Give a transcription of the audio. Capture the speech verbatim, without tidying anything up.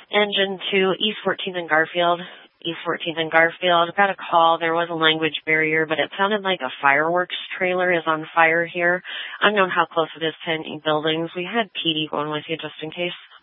Engine two, East fourteenth and Garfield. East fourteenth and Garfield. Got a call. There was a language barrier, but it sounded like a fireworks trailer is on fire here. Unknown how close it is to any buildings. We had P D going with you just in case.